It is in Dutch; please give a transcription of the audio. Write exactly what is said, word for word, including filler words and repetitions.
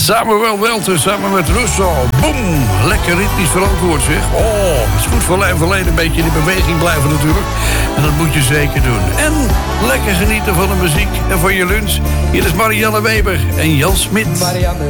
Samuel Welter samen met Russo. Boom! Lekker ritmisch verantwoord, zeg. Oh, het is goed voor lijn verleden. Een beetje in de beweging blijven natuurlijk. En dat moet je zeker doen. En lekker genieten van de muziek en van je lunch. Hier is Marianne Weber en Jan Smit. Marianne